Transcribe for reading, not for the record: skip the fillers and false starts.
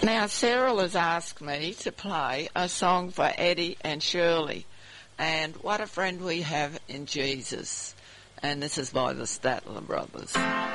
Now, Cyril has asked me to play a song for Eddie and Shirley, and what a friend we have in Jesus. And this is by the Statler Brothers.